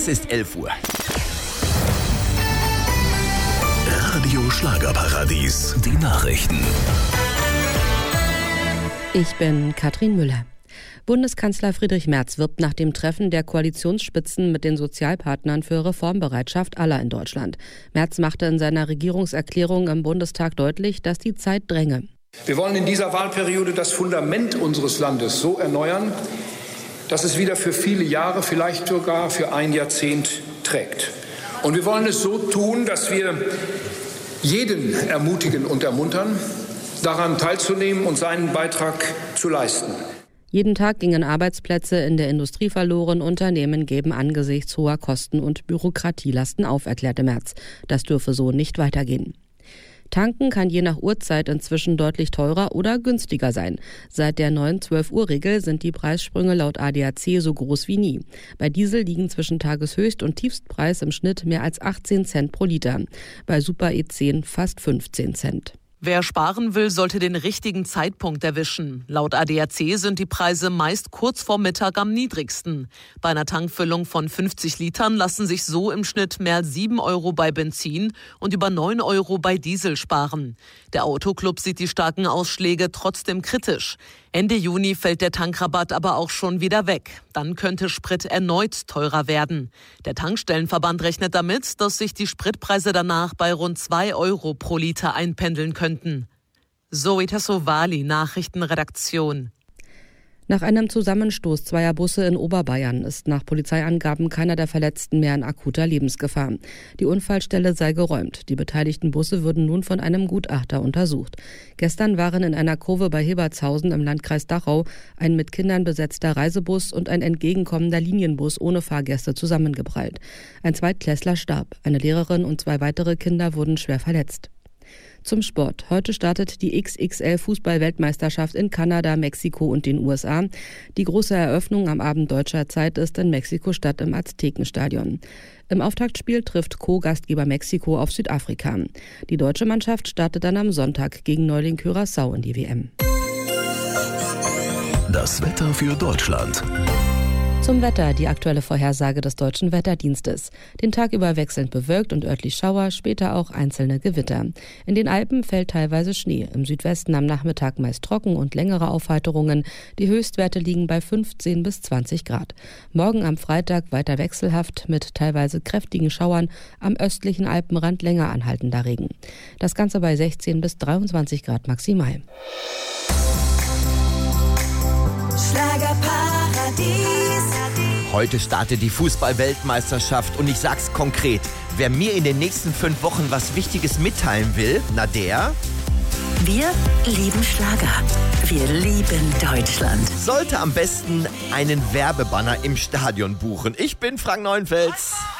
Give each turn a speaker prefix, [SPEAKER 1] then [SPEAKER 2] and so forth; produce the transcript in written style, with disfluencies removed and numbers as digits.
[SPEAKER 1] Es ist 11 Uhr.
[SPEAKER 2] Radio Schlagerparadies, die Nachrichten.
[SPEAKER 3] Ich bin Katrin Müller. Bundeskanzler Friedrich Merz wirbt nach dem Treffen der Koalitionsspitzen mit den Sozialpartnern für Reformbereitschaft aller in Deutschland. Merz machte in seiner Regierungserklärung im Bundestag deutlich, dass die Zeit dränge.
[SPEAKER 4] Wir wollen in dieser Wahlperiode das Fundament unseres Landes so erneuern, dass es wieder für viele Jahre, vielleicht sogar für ein Jahrzehnt trägt. Und wir wollen es so tun, dass wir jeden ermutigen und ermuntern, daran teilzunehmen und seinen Beitrag zu leisten.
[SPEAKER 3] Jeden Tag gingen Arbeitsplätze in der Industrie verloren. Unternehmen geben angesichts hoher Kosten und Bürokratielasten auf, erklärte Merz. Das dürfe so nicht weitergehen. Tanken kann je nach Uhrzeit inzwischen deutlich teurer oder günstiger sein. Seit der neuen 12-Uhr-Regel sind die Preissprünge laut ADAC so groß wie nie. Bei Diesel liegen zwischen Tageshöchst- und Tiefstpreis im Schnitt mehr als 18 Cent pro Liter. Bei Super E10 fast 15 Cent.
[SPEAKER 5] Wer sparen will, sollte den richtigen Zeitpunkt erwischen. Laut ADAC sind die Preise meist kurz vor Mittag am niedrigsten. Bei einer Tankfüllung von 50 Litern lassen sich so im Schnitt mehr als 7 Euro bei Benzin und über 9 Euro bei Diesel sparen. Der Autoclub sieht die starken Ausschläge trotzdem kritisch. Ende Juni fällt der Tankrabatt aber auch schon wieder weg. Dann könnte Sprit erneut teurer werden. Der Tankstellenverband rechnet damit, dass sich die Spritpreise danach bei rund 2 Euro pro Liter einpendeln könnten. Zoe Tassovali, Nachrichtenredaktion.
[SPEAKER 3] Nach einem Zusammenstoß zweier Busse in Oberbayern ist nach Polizeiangaben keiner der Verletzten mehr in akuter Lebensgefahr. Die Unfallstelle sei geräumt. Die beteiligten Busse würden nun von einem Gutachter untersucht. Gestern waren in einer Kurve bei Hebertshausen im Landkreis Dachau ein mit Kindern besetzter Reisebus und ein entgegenkommender Linienbus ohne Fahrgäste zusammengeprallt. Ein Zweitklässler starb. Eine Lehrerin und 2 weitere Kinder wurden schwer verletzt. Zum Sport. Heute startet die XXL-Fußball-Weltmeisterschaft in Kanada, Mexiko und den USA. Die große Eröffnung am Abend deutscher Zeit ist in Mexiko-Stadt im Aztekenstadion. Im Auftaktspiel trifft Co-Gastgeber Mexiko auf Südafrika. Die deutsche Mannschaft startet dann am Sonntag gegen Neuling Curaçao in die WM.
[SPEAKER 2] Das Wetter für Deutschland.
[SPEAKER 3] Zum Wetter, die aktuelle Vorhersage des Deutschen Wetterdienstes. Den Tag über wechselnd bewölkt und örtlich Schauer, später auch einzelne Gewitter. In den Alpen fällt teilweise Schnee. Im Südwesten am Nachmittag meist trocken und längere Aufheiterungen. Die Höchstwerte liegen bei 15 bis 20 Grad. Morgen am Freitag weiter wechselhaft mit teilweise kräftigen Schauern. Am östlichen Alpenrand länger anhaltender Regen. Das Ganze bei 16 bis 23 Grad maximal.
[SPEAKER 1] Schlagerparadies. Heute startet die Fußball-Weltmeisterschaft und ich sag's konkret, wer mir in den nächsten 5 Wochen was Wichtiges mitteilen will, na der...
[SPEAKER 6] Wir lieben Schlager. Wir lieben Deutschland.
[SPEAKER 1] sollte am besten einen Werbebanner im Stadion buchen. Ich bin Frank Neuenfels.